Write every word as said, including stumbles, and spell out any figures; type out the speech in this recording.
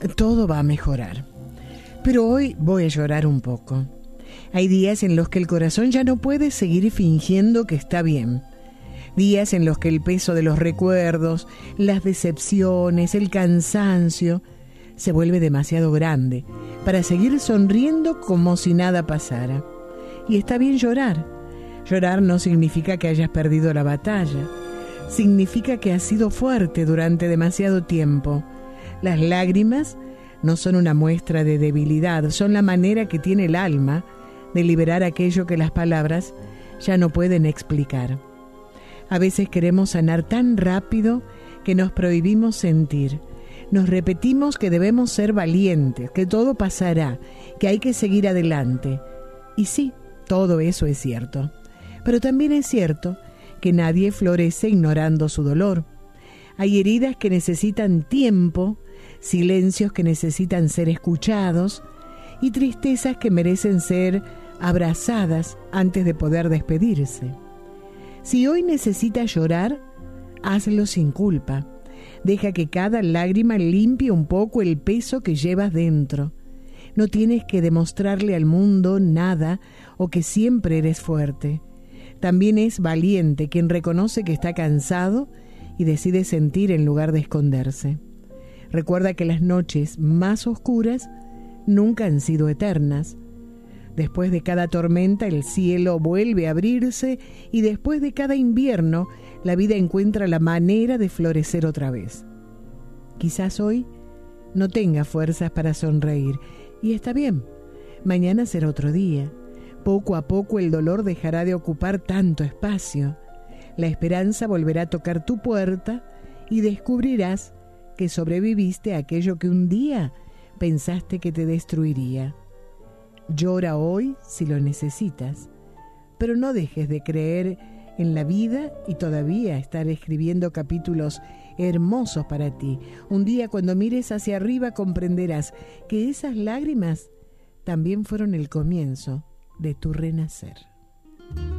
todo va a mejorar. Pero hoy voy a llorar un poco. Hay días en los que el corazón ya no puede seguir fingiendo que está bien. Días en los que el peso de los recuerdos, las decepciones, el cansancio se vuelve demasiado grande para seguir sonriendo como si nada pasara. Y está bien llorar. Llorar no significa que hayas perdido la batalla. Significa que has sido fuerte durante demasiado tiempo. Las lágrimas no son una muestra de debilidad, son la manera que tiene el alma de liberar aquello que las palabras ya no pueden explicar. A veces queremos sanar tan rápido que nos prohibimos sentir. Nos repetimos que debemos ser valientes, que todo pasará, que hay que seguir adelante. Y sí, todo eso es cierto. Pero también es cierto que nadie florece ignorando su dolor. Hay heridas que necesitan tiempo, silencios que necesitan ser escuchados y tristezas que merecen ser abrazadas antes de poder despedirse. Si hoy necesitas llorar, hazlo sin culpa. Deja que cada lágrima limpie un poco el peso que llevas dentro. No tienes que demostrarle al mundo nada o que siempre eres fuerte. También es valiente quien reconoce que está cansado y decide sentir en lugar de esconderse. Recuerda que las noches más oscuras nunca han sido eternas. Después de cada tormenta el cielo vuelve a abrirse y después de cada invierno la vida encuentra la manera de florecer otra vez. Quizás hoy no tenga fuerzas para sonreír y está bien, mañana será otro día. Poco a poco el dolor dejará de ocupar tanto espacio. La esperanza volverá a tocar tu puerta y descubrirás que sobreviviste a aquello que un día pensaste que te destruiría. Llora hoy si lo necesitas, pero no dejes de creer en la vida y todavía estar escribiendo capítulos hermosos para ti. Un día cuando mires hacia arriba comprenderás que esas lágrimas también fueron el comienzo de tu renacer.